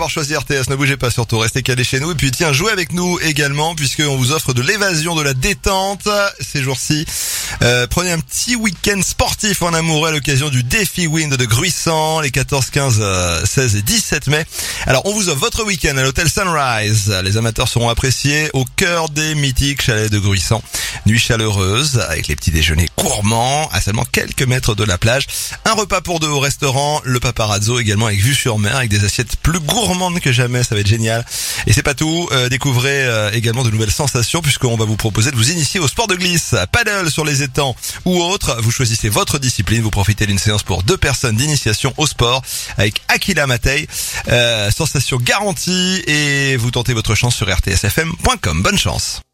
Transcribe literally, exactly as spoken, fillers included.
Pour choisir R T S, ne bougez pas surtout, restez calés chez nous. Et puis tiens, jouez avec nous également, puisqu'on vous offre de l'évasion, de la détente ces jours-ci. Euh, prenez un petit week-end sportif en amoureux à l'occasion du défi Wind de Gruissant, les quatorze, quinze, seize et dix-sept mai. Alors on vous offre votre week-end à l'hôtel Sunrise. Les amateurs seront appréciés au cœur des mythiques chalets de Gruissant. Nuit chaleureuse, avec les petits déjeuners gourmands, à seulement quelques mètres de la plage. Un repas pour deux au restaurant, le Paparazzo également avec vue sur mer, avec des assiettes plus gourmandes que jamais, ça va être génial. Et c'est pas tout, euh, découvrez euh, également de nouvelles sensations, puisqu'on va vous proposer de vous initier au sport de glisse, paddle sur les étangs ou autre. Vous choisissez votre discipline, vous profitez d'une séance pour deux personnes d'initiation au sport avec Aquila Matei. Euh, sensation garantie et vous tentez votre chance sur r t s f m point com. Bonne chance.